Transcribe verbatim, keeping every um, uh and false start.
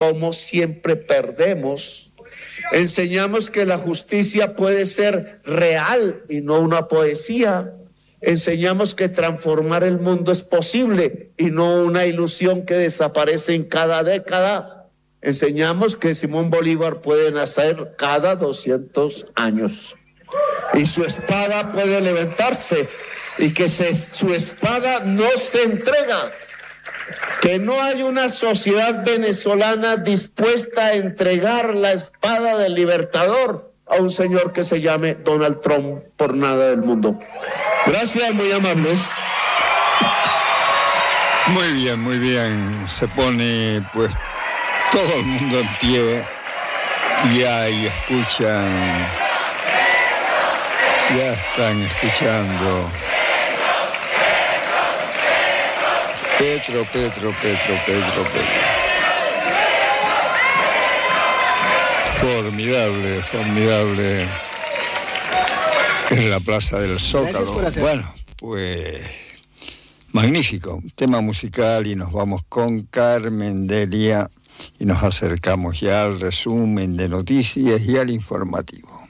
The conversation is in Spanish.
cómo siempre perdemos. Enseñamos que la justicia puede ser real y no una poesía. Enseñamos que transformar el mundo es posible y no una ilusión que desaparece en cada década. Enseñamos que Simón Bolívar puede nacer cada doscientos años y su espada puede levantarse y que se, su espada no se entrega. Que no hay una sociedad venezolana dispuesta a entregar la espada del libertador a un señor que se llame Donald Trump por nada del mundo. Gracias, muy amables. Muy bien, muy bien. Se pone pues todo el mundo en pie y ahí escuchan, ya están escuchando. Petro, Petro, Petro, Petro, Petro. Formidable, formidable en la Plaza del Zócalo. Bueno, pues magnífico, tema musical y nos vamos con Carmen Delia y nos acercamos ya al resumen de noticias y al informativo.